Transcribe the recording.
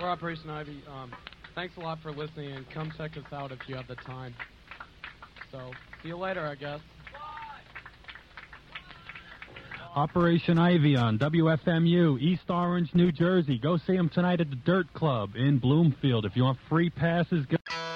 for Operation Ivy. Thanks a lot for listening, and come check us out if you have the time. So, see you later, I guess. Operation Ivy on WFMU, East Orange, New Jersey. Go see them tonight at the Dirt Club in Bloomfield. If you want free passes, go...